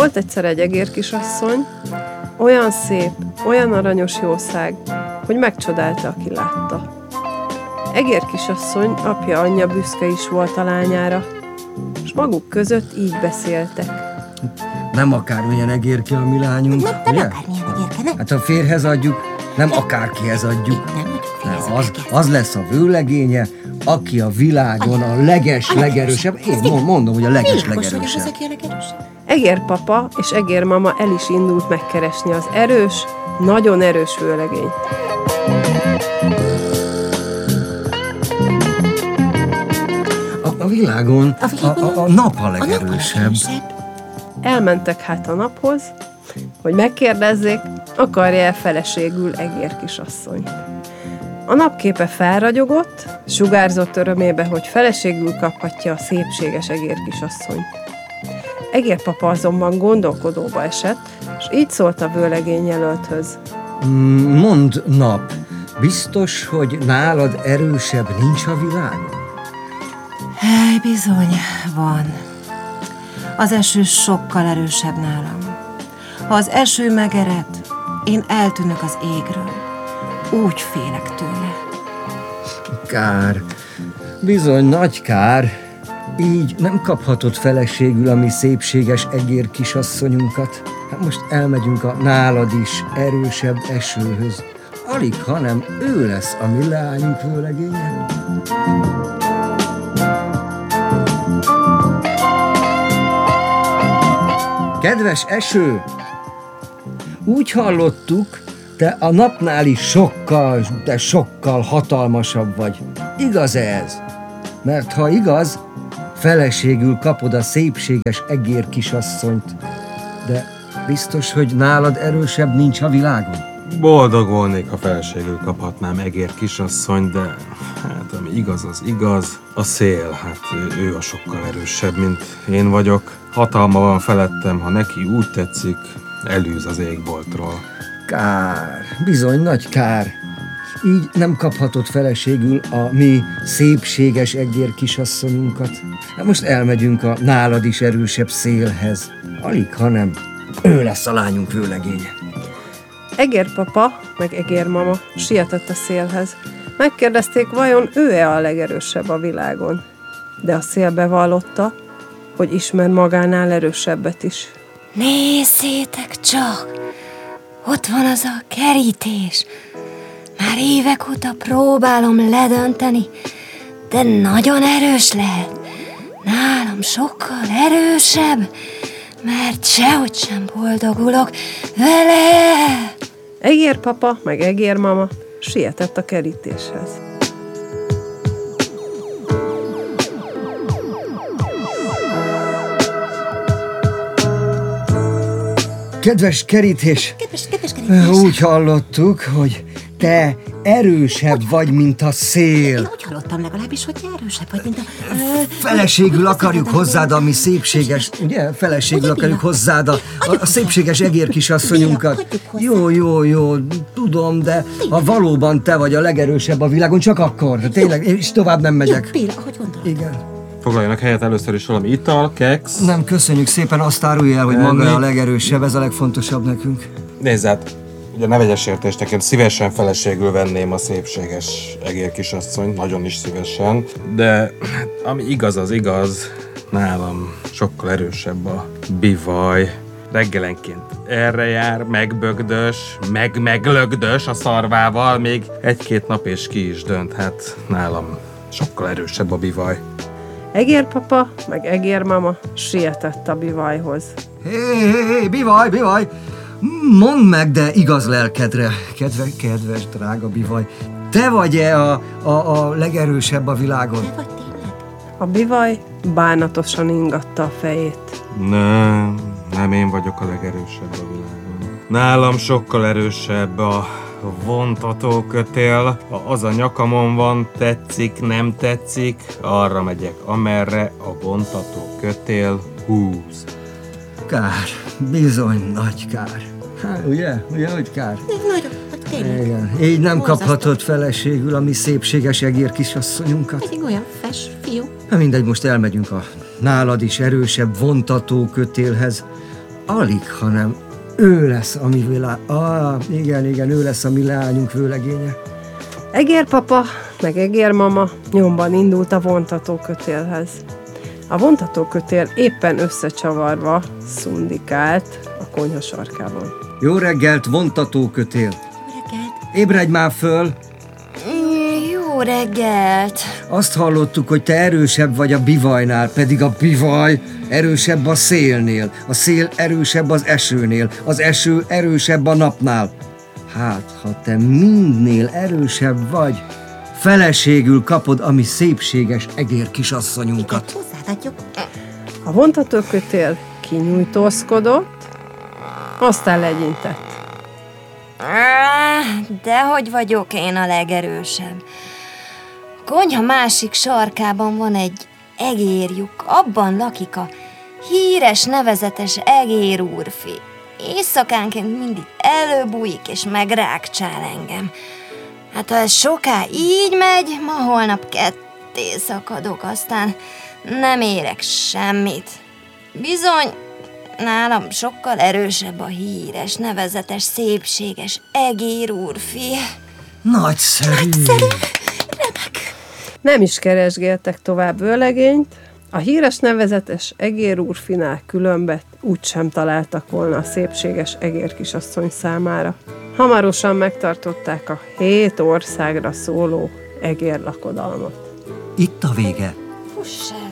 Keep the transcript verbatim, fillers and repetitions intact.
Volt egyszer egy egérkisasszony, olyan szép, olyan aranyos jószág, hogy megcsodálta, aki látta. Egérkisasszony apja anyja büszke is volt a lányára, és maguk között így beszéltek. Nem akármilyen egérke a mi lányunk, Nem, nem akármilyen egérke, nem? Hát ha férhez adjuk, nem akárkihez adjuk. Nem, nem férhez az, az lesz a vőlegénye, aki a világon a leges, legerősebb. Én mondom, hogy a leges, legerősebb. Egérpapa és egérmama el is indult megkeresni az erős, nagyon erős vőlegényt. A, a világon a, világon a, a, a nap a legerősebb. A nap a legerősebb. Elmentek hát a naphoz, hogy megkérdezzék, akarja-e feleségül egérkisasszonyt. A napképe felragyogott, sugárzott örömébe, hogy feleségül kaphatja a szépséges egérkisasszonyt. Egérpapa azonban gondolkodóba esett, és így szólt a vőlegény jelölthöz. Mondd, nap, biztos, hogy nálad erősebb nincs a világon? Hely, bizony, van. Az eső sokkal erősebb nálam. Ha az eső megered, én eltűnök az égről. Úgy félek tőle. Kár, bizony nagy kár. Így nem kaphatod feleségül a mi szépséges egérkisasszonyunkat. Hát most elmegyünk a nálad is erősebb esőhöz. Alig, hanem ő lesz a mi lányunk vőlegénye. Kedves eső! Úgy hallottuk, te a napnál is sokkal, de sokkal hatalmasabb vagy. Igaz ez? Mert ha igaz, feleségül kapod a szépséges egérkisasszonyt. De biztos, hogy nálad erősebb nincs a világon? Boldog volnék, ha feleségül kaphatnám egérkisasszony, de hát ami igaz, az igaz. A szél, hát ő a sokkal erősebb, mint én vagyok. Hatalma van felettem, ha neki úgy tetszik, elűz az égboltról. Kár, bizony nagy kár. Így nem kaphatod feleségül a mi szépséges egérkisasszonyunkat. Hát most elmegyünk a nálad is erősebb szélhez. Alig, hanem ő lesz a lányunk vőlegénye. Egérpapa meg egérmama sietett a szélhez. Megkérdezték, vajon ő-e a legerősebb a világon. De a szél bevallotta, hogy ismer magánál erősebbet is. Nézzétek csak! Ott van az a kerítés. Már évek óta próbálom ledönteni, de nagyon erős lehet. Nálam sokkal erősebb, mert sehogy sem boldogulok vele. Egérpapa meg egérmama sietett a kerítéshez. Kedves kerítés! Kedves, kedves kerítés! Úgy hallottuk, hogy te erősebb vagy, mint a szél. Én úgy hallottam legalábbis, hogy te erősebb vagy, mint a... Ö, Feleségül akarjuk hozzád a mi szépséges, ugye? Feleségül akarjuk hozzád a, a, a szépséges egérkisasszonyunkat. Jó, jó, jó, tudom, de ha valóban te vagy a legerősebb a világon, csak akkor. Tényleg, és tovább nem megyek. Jó, Béla, ahogy gondolod. Igen. Foglaljanak helyet először is valami ital, keksz. Nem, köszönjük szépen, azt árulj el, hogy Nem, maga mi? a legerősebb, ez a legfontosabb nekünk. Nézd át, ugye ne vegyes értéstek, én szívesen feleségül venném a szépséges egérkisasszony, nagyon is szívesen, de ami igaz, az igaz, nálam sokkal erősebb a bivaj. Reggelenként erre jár, megbögdös, meg-meglögdös a szarvával, még egy-két nap és ki is dönt, hát nálam sokkal erősebb a bivaj. Egérpapa meg egérmama sietett a bivajhoz. Hé, hé, hé, bivaj, bivaj! Mondd meg, de igaz lelkedre, kedve, kedves, drága bivaj, te vagy-e a, a, a legerősebb a világon? Te vagy tényleg? A bivaj bánatosan ingatta a fejét. Nem, nem én vagyok a legerősebb a világon. Nálam sokkal erősebb a vontatókötél. Ha az a nyakamon van, tetszik, nem tetszik, arra megyek, amerre a vontatókötél húz. Kár, bizony nagy kár. Hát, ugye? Ugye, hogy kár? Nagyon, hát tényleg. Igen. Így nem Borzasztó. kaphatod feleségül a mi szépséges egérkisasszonyunkat. Pedig olyan fes fiú. Na mindegy, most elmegyünk a nálad is erősebb vontatókötélhez. alig, hanem ő lesz a mi világ... Ah, igen, igen, ő lesz a mi leányunk vőlegénye. Egérpapa meg egérmama nyomban indult a vontatókötélhez. A vontatókötél éppen összecsavarva szundikált a konyha sarkában. Jó reggelt, vontatókötél! Reggelt. Ébredj már föl! Jó reggelt! Azt hallottuk, hogy te erősebb vagy a bivajnál, pedig a bivaj erősebb a szélnél, a szél erősebb az esőnél, az eső erősebb a napnál. Hát, ha te mindnél erősebb vagy, feleségül kapod a mi szépséges egérkisasszonyunkat. Hozzáadjuk. A vontatókötél kinyújtózkodott, aztán legyintett. Dehogy vagyok én a legerősebb. A konyha másik sarkában van egy egérlyuk, abban lakik a híres, nevezetes egér úrfi. Éjszakánként mindig előbújik és megrákcsál engem. Hát ha ez soká így megy, ma holnap ketté szakadok, aztán nem érek semmit. Bizony, nálam sokkal erősebb a híres, nevezetes, szépséges egér úrfi. Nagyszerű! Nem is keresgéltek tovább vőlegényt, a híres nevezetes egér úrfinál különbet úgysem találtak volna a szépséges egérkisasszony számára. Hamarosan megtartották a hét országra szóló egérlakodalmat. Itt a vége. Fuss el!